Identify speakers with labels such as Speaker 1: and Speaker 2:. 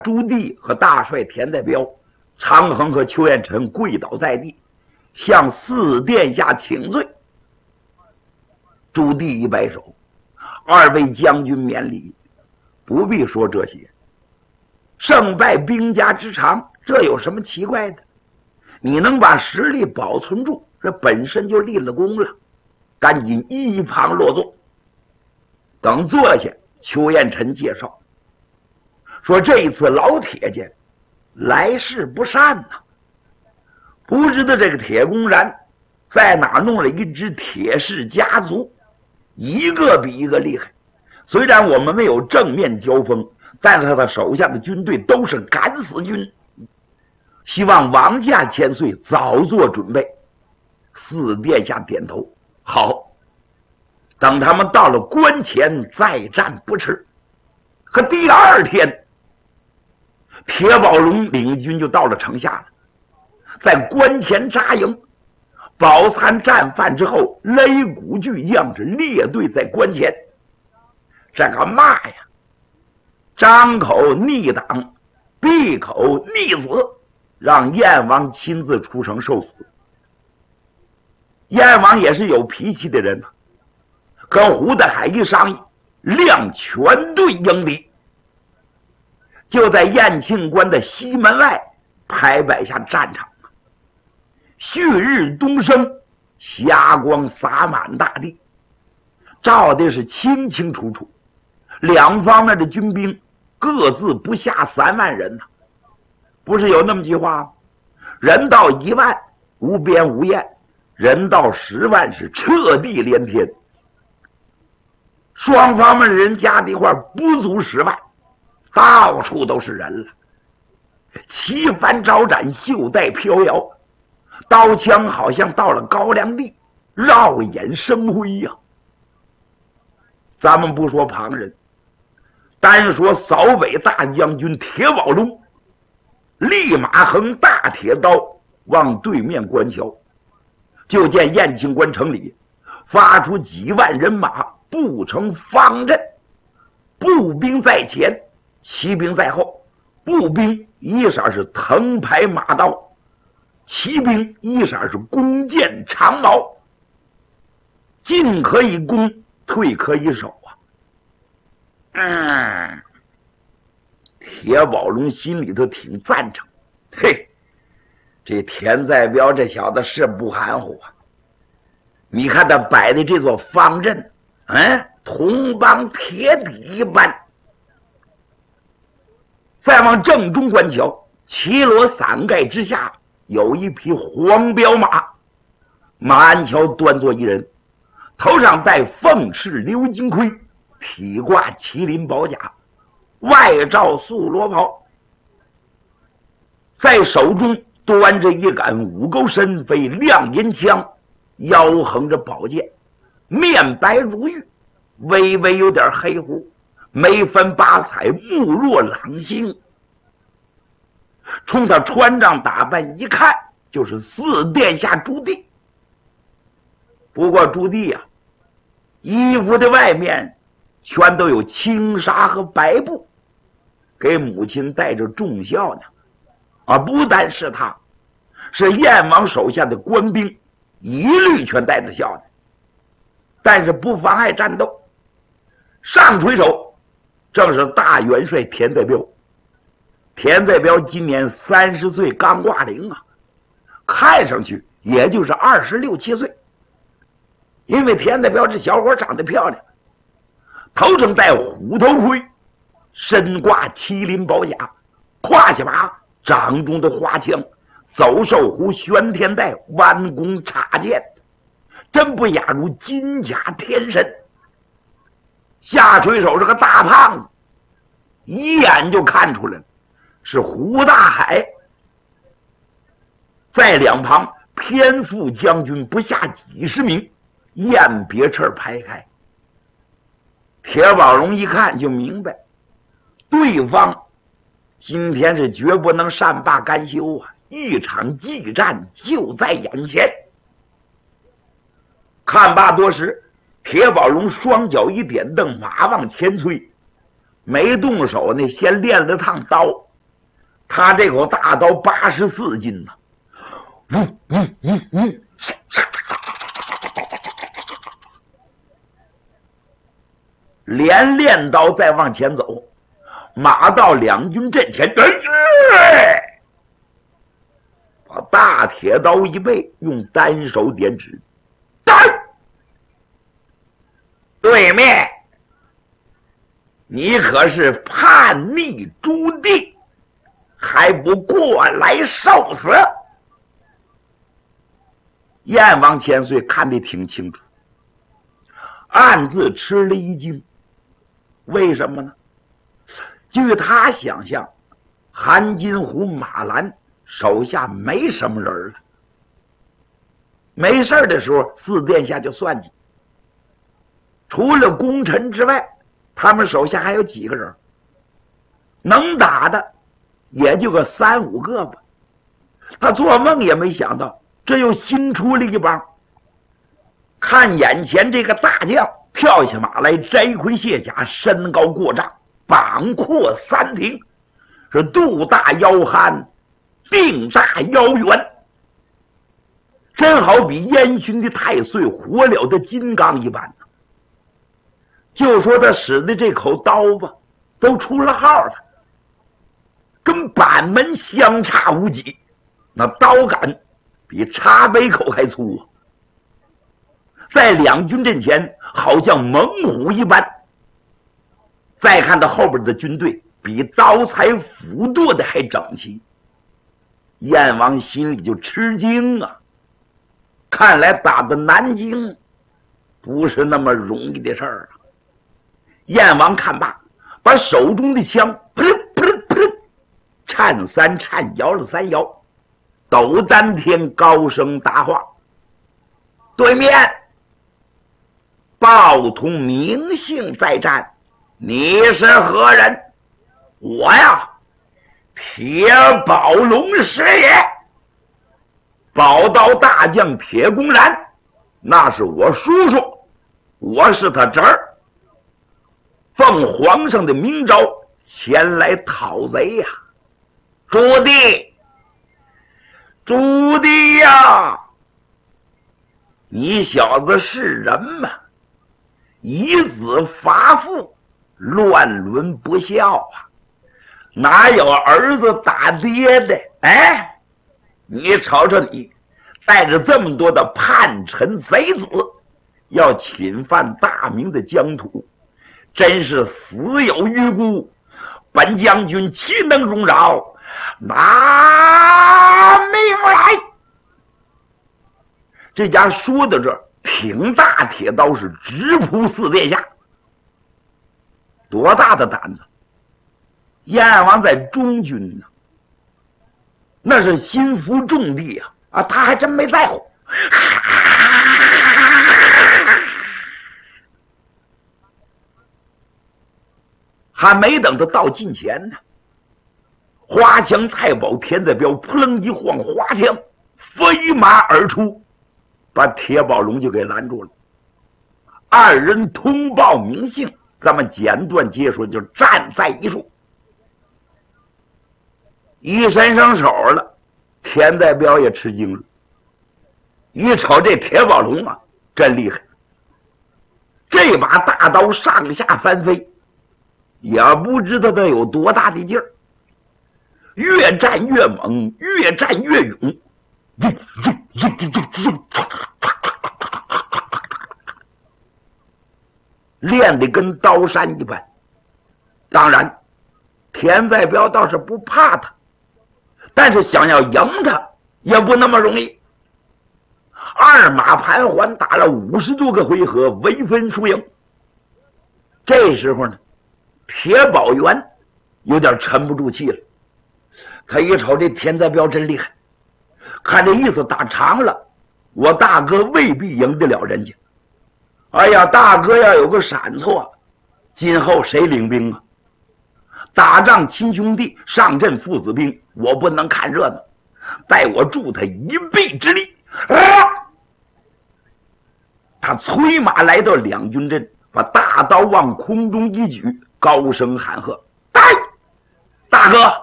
Speaker 1: 朱棣和大帅田载彪、常衡和邱彦辰跪倒在地，向四殿下请罪。朱棣一摆手：“二位将军免礼，不必说这些。胜败兵家之常，这有什么奇怪的？你能把实力保存住，这本身就立了功了。赶紧一旁落座。”等坐下，邱彦辰介绍说：“这一次老铁家来势不善呐，不知道这个铁公然在哪弄了一支铁氏家族，一个比一个厉害。虽然我们没有正面交锋，但是他手下的军队都是敢死军，希望王家千岁早做准备。”四殿下点头：“好，等他们到了关前再战不迟。”可第二天，铁宝龙领军就到了城下了，在关前扎营。饱餐战饭之后，擂鼓巨将是列队在关前。这个嘛呀，张口逆党，闭口逆子，让燕王亲自出城受死。燕王也是有脾气的人呐，跟胡德海一商议，亮全队迎敌，就在燕庆关的西门外排摆下战场。旭日东升，霞光洒满大地，照的是清清楚楚。两方面的军兵各自不下3万人呐。不是有那么句话吗？人到1万无边无厌，人到10万是彻地连天。双方面的人加在一块不足10万，到处都是人了，旗帆招展，袖带飘摇，刀枪好像到了高粱地，绕眼生辉呀。咱们不说旁人，单说扫北大将军铁宝龙，立马横大铁刀往对面关桥，就见燕庆关城里发出几万人马布成方阵，步兵在前，骑兵在后。步兵一色是藤牌马刀，骑兵一色是弓箭长矛，进可以攻，退可以守啊。铁宝龙心里头挺赞成，嘿，这田载彪这小子是不含糊啊。你看他摆的这座方阵，铜帮铁底一般。再往正中关桥，旗罗伞盖之下有一匹黄骠马，马鞍桥端坐一人，头上戴凤翅鎏金盔，体挂麒麟宝甲，外罩素罗袍，在手中端着一杆五钩身飞亮银枪，腰横着宝剑，面白如玉，微微有点黑胡，眉分八彩，目若朗星。冲他穿上打扮一看，就是四殿下朱棣。不过朱棣啊，衣服的外面全都有轻纱和白布，给母亲带着重孝呢。不单是他，是燕王手下的官兵一律全带着孝呢。但是不妨碍战斗。上垂手正是大元帅田载彪。田载彪今年30岁刚挂零啊，看上去也就是26、7岁。因为田载彪这小伙长得漂亮，头上戴虎头盔，身挂麒麟宝甲，胯下马掌中的花枪，走兽弧玄天带，弯弓插箭，真不亚如金甲天神。下垂手是个大胖子，一眼就看出来了，是胡大海。在两旁偏副将军不下几十名，雁别翅排开。铁宝龙一看就明白，对方今天是绝不能善罢甘休啊！一场激战就在眼前。看罢多时，铁宝龙双脚一点蹬，马往前催，没动手呢，先练了趟刀， 他这口大刀84斤呢，连练刀再往前走，马到两军阵前，把大铁刀一背，用单手点指，对面，你可是叛逆朱棣，还不过来受死？燕王千岁看得挺清楚，暗自吃了一惊。为什么呢？据他想象，韩金虎、马兰手下没什么人了。没事的时候，四殿下就算计，除了功臣之外，他们手下还有几个人，能打的也就个3、5个吧。他做梦也没想到，这又新出了一帮。看眼前这个大将跳下马来，摘盔卸甲，身高过丈，膀阔3庭，是肚大腰憨，腚大腰圆，真好比烟熏的太岁，火燎的金刚一般。就说他使的这口刀吧，都出了号了，跟板门相差无几，那刀杆比茶杯口还粗啊！在两军阵前，好像猛虎一般。再看到后边的军队，比刀裁斧剁的还整齐。燕王心里就吃惊啊！看来打的南京不是那么容易的事儿啊！燕王看罢，把手中的枪扑棱扑棱扑棱颤3颤，摇了3摇，抖丹天，高声答话：“对面报通名姓在战，你是何人？”“我呀，铁宝龙师爷。”“宝刀大将铁公然，那是我叔叔，我是他侄儿，奉皇上的明诏前来讨贼呀！”“朱棣，朱棣呀，你小子是人吗？以子伐父，乱伦不孝啊！哪有儿子打爹的？哎，你瞅瞅你，带着这么多的叛臣贼子，要侵犯大明的疆土，真是死有余辜！本将军岂能容饶？拿命来！”这家说到这儿，挺大铁刀是直扑四殿下。多大的胆子！燕王在中军呢，那是心服重地啊！他还真没在乎。还没等他到近前呢，花枪太保田在彪扑棱一晃，花枪飞马而出，把铁宝龙就给拦住了。二人通报名姓，咱们简短结束，就站在一处。一伸上手了，田在彪也吃惊了，一瞅这铁宝龙啊，真厉害！这把大刀上下翻飞，也不知道他有多大的劲儿，越战越猛，越战越勇，练得跟刀山一般。当然，田在彪倒是不怕他，但是想要赢他也不那么容易。二马盘桓打了50多个回合，未分输赢。这时候呢，铁宝元有点沉不住气了。他一瞅这田在彪真厉害，看这意思打长了，我大哥未必赢得了人家。哎呀，大哥要有个闪错，今后谁领兵啊？打仗亲兄弟，上阵父子兵，我不能看热闹，待我助他一臂之力。他催马来到两军阵，把大刀往空中一举，高声喊喝：“大哥，